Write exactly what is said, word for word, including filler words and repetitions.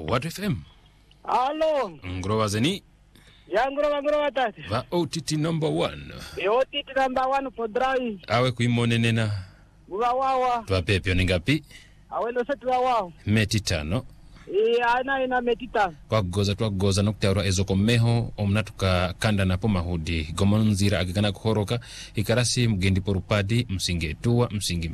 What F M? Alo. Ngrowa zeni? Ya ngrowa ngrowa tati. Va O T T number one. E O T T number one for drive. Awe kuimone nena. Buga wawa. Va pepe oningapi? Awe lo setu wawa. Meti tano. E ana ina meti tano. Kwa goza tuwa goza noktaura ezoko meho. Omnatuka kanda na po mahudi. Gomonzira agigana kuhoroka. Ikarasi mgendi porupadi. Msinge tuwa msingi